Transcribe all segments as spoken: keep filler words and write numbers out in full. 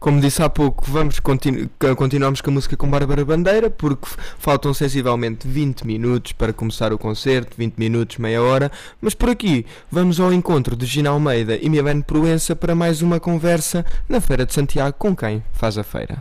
Como disse há pouco, vamos continu continuamos com a música com Bárbara Bandeira, porque faltam sensivelmente vinte minutos para começar o concerto, vinte minutos, meia hora, mas por aqui vamos ao encontro de Gina Almeida e Milene Proença para mais uma conversa na Feira de Santiago com quem faz a feira.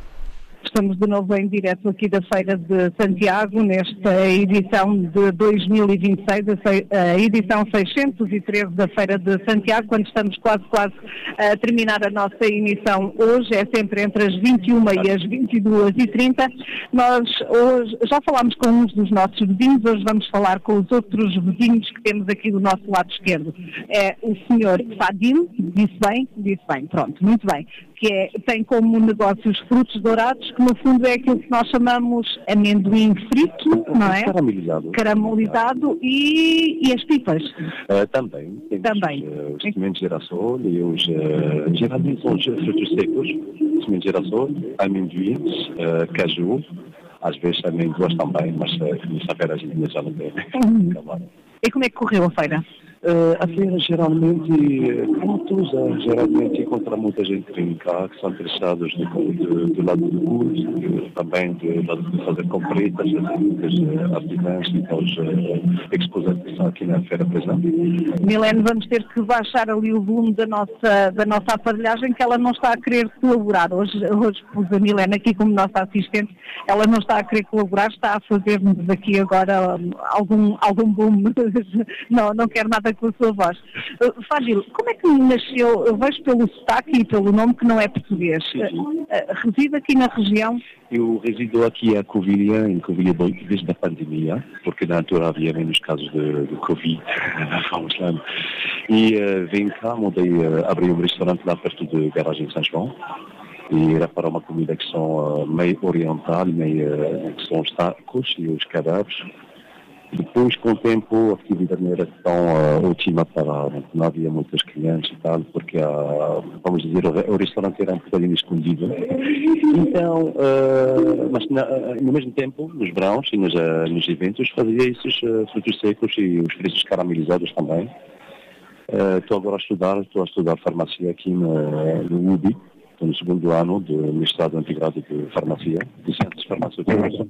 Estamos de novo em direto aqui da Feira de Santiago, nesta edição de dois mil e vinte e seis, a edição seiscentos e treze da Feira de Santiago, quando estamos quase, quase a terminar a nossa emissão hoje, é sempre entre as vinte e uma e as vinte e duas e trinta. Nós hoje já falámos com uns dos nossos vizinhos, hoje vamos falar com os outros vizinhos que temos aqui do nosso lado esquerdo. É o senhor Fadil, disse bem? Disse bem, pronto, muito bem. Que é, tem como negócio os frutos dourados, que no fundo é aquilo que nós chamamos amendoim frito, não é? Caramelizado. Caramelizado e, e as pipas. Uh, também. Temos também. Uh, os sementes de girassol e os, uh, geralmente são os frutos secos, sementes de girassol, amendoins, uh, caju, às vezes amêndoas também, mas uh, nesta feira a gente já não tem. Uhum. E como é que correu a feira? Uh, a feira geralmente, como todos, uh, geralmente encontra muita gente que vem cá, que são interessados do, do, do lado do curso, também do lado de fazer completas, muitas uh, artesãs e os uh, expositores que estão aqui na feira presente. Milene, vamos ter que baixar ali o volume da nossa, da nossa aparelhagem, que ela não está a querer colaborar. Hoje, hoje pus a Milene aqui como nossa assistente, ela não está a querer colaborar, está a fazer-nos aqui agora um, algum, algum boom, não, não quer nada com a sua voz. Uh, Fadil, como é que nasceu? Eu vejo pelo sotaque e pelo nome que não é português. Uh, uh, reside aqui na região? Eu resido aqui a Covilhã, em Covilhã desde a pandemia, porque na altura havia menos casos de, de Covid, vamos lá. E uh, vim cá, mudei, uh, abri um restaurante lá perto de Garagem São João. E era para uma comida que são uh, meio oriental, meio uh, que são os tacos e os kebabs. Depois, com o tempo, a atividade não era tão uh, ótima para... Não havia muitos clientes e tal, porque, uh, vamos dizer, o, o restaurante era um bocadinho escondido. Então, uh, mas na, no mesmo tempo, nos verões e nos, uh, nos eventos, fazia esses uh, frutos secos e os fritos caramelizados também. Estou uh, agora a estudar, estou a estudar farmácia aqui no, no U B I. Estou no segundo ano do mestrado integrado de farmácia, de ciências farmacêuticas.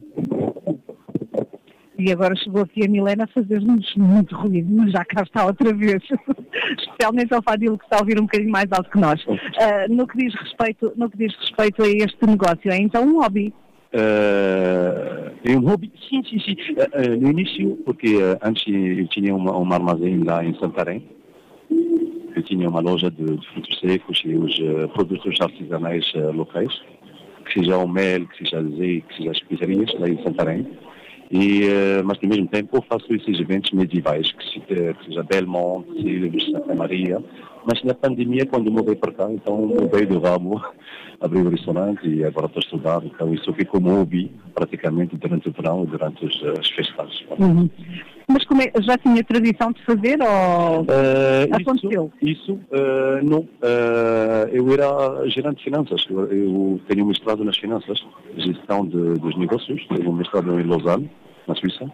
E agora chegou aqui a Milene a fazer-nos muito ruído, mas já cá está outra vez. Especialmente ao Fadil, que está a ouvir um bocadinho mais alto que nós. Uh, no, que diz respeito, no que diz respeito a este negócio, é então um hobby? Uh, é um hobby? Sim, sim, sim. Uh, uh, no início, porque uh, antes eu tinha uma, um armazém lá em Santarém. Eu tinha uma loja de, de frutos secos e os uh, produtos artesanais uh, locais, que seja o mel, que seja azeite, que seja as especiarias, lá em Santarém. E, uh, mas, ao mesmo tempo, eu faço esses eventos medievais, que, se, que seja Belmonte, Sílvio, Santa Maria. Mas na pandemia, quando eu mudei para cá, então mudei do ramo, abri o restaurante e agora estou a estudar. Então isso ficou como hobby, praticamente, durante o verão e durante os, as festas. Uhum. Mas como é, já tinha tradição de fazer ou uh, aconteceu? Isso, isso uh, não. Uh, eu era gerente de finanças. Eu, eu tenho um mestrado nas finanças, gestão de, dos negócios. Tenho um mestrado em Lausanne, na Suíça.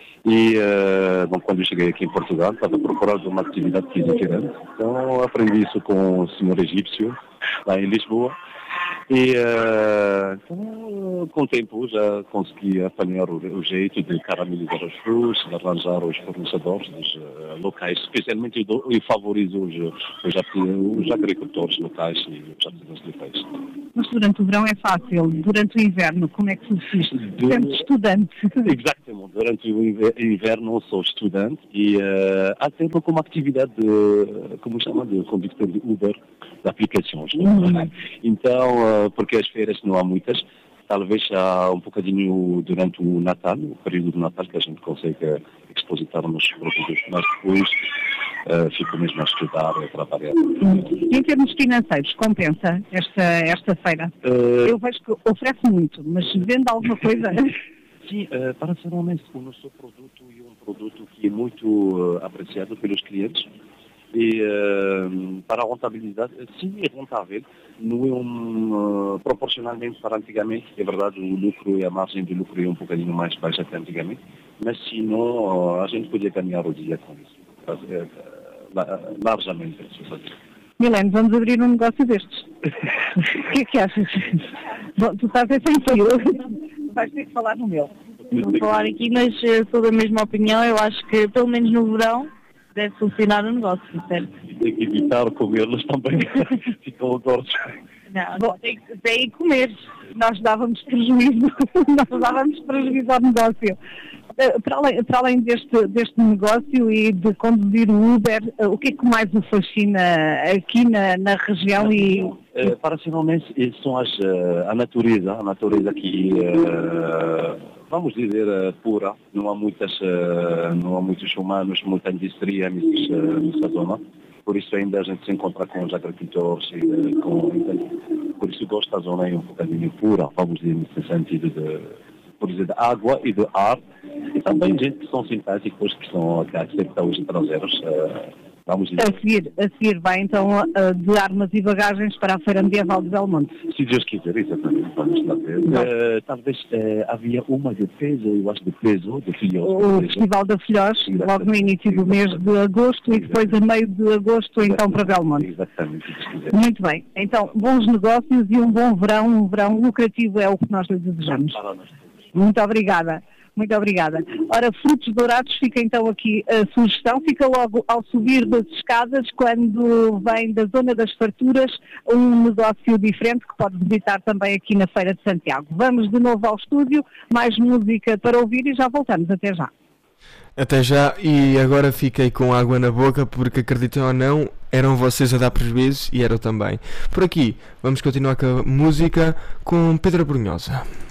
E, uh, bom, quando eu cheguei aqui em Portugal, estava procurando uma atividade que diferente. Então, aprendi isso com o senhor egípcio, lá em Lisboa. E, uh, então, com o tempo, já consegui apanhar o, o jeito de caramelizar os frutos, de arranjar os fornecedores dos uh, locais. Especialmente, eu, eu favorizo os, os, os agricultores locais e os artesãos locais. Mas durante o verão é fácil. Durante o inverno, como é que se subsiste? Sendo estudante. Exatamente. Durante o inverno eu sou estudante e uh, alterno como atividade de, como chama, de condutor de Uber, de aplicações. Uhum. Então, uh, porque as feiras não há muitas, talvez há um bocadinho durante o Natal, o período do Natal, que a gente consegue expositar nos produtos, mas depois uh, fico mesmo a estudar e a trabalhar. E em termos financeiros, compensa esta, esta feira? Uh, Eu vejo que oferece muito, mas vende alguma coisa? Sim, uh, para ser honesto, o nosso produto é um produto que é muito uh, apreciado pelos clientes. E uh, para a rentabilidade, sim, é rentável, não é um, uh, proporcionalmente para antigamente, é verdade, o lucro e a margem de lucro é um bocadinho mais baixa que antigamente, mas se não, uh, a gente podia ganhar o dia com isso, uh, uh, largamente, se fazer. Milene, vamos abrir um negócio destes. O que é que achas? Bom, tu estás a sem fio. Vais ter que falar no meu. Vou falar aqui, mas uh, sou da mesma opinião. Eu acho que, pelo menos no verão, deve funcionar o negócio, certo? Tem que evitar comê-los também. Ficam gordos. Não, Bom, tem que, tem que comer. Nós dávamos prejuízo. Nós dávamos prejuízo ao negócio. Uh, Para além, para além deste, deste negócio e de conduzir o Uber, uh, o que é que mais o fascina aqui na, na região? E Uh, Paracionalmente, são as, uh, a natureza, a natureza aqui, uh, vamos dizer, uh, pura. Não há muitas, uh, não há muitos humanos, muita indústria nessa, uh, nessa zona. Por isso ainda a gente se encontra com os agricultores e uh, com, então, por isso gosto da zona aí um bocadinho pura, vamos dizer, nesse sentido de, por dizer, de água e de ar. E também gente que são simpáticos, que estão a aceitar os estrangeiros. Uh, Vamos a seguir, a seguir vai então uh, de armas e bagagens para a Feira Medieval de Belmonte. Se Deus quiser, exatamente, vamos lá ver. Uh, talvez uh, havia uma de peso, eu acho de peso, de filhos. O Festival da Filhós, logo no início do mês de agosto e depois a meio de agosto então para Belmonte. Exatamente, se Deus quiser. Muito bem, então bons negócios e um bom verão, um verão lucrativo é o que nós lhe desejamos. Muito obrigada. Muito obrigada. Ora, Frutos Dourados, fica então aqui a sugestão, fica logo ao subir das escadas, quando vem da Zona das Farturas, um negócio diferente que pode visitar também aqui na Feira de Santiago. Vamos de novo ao estúdio, mais música para ouvir e já voltamos. Até já. Até já, e agora fiquei com água na boca porque, acreditem ou não, eram vocês a dar prejuízo e eram também. Por aqui, vamos continuar com a música com Pedro Brunhosa.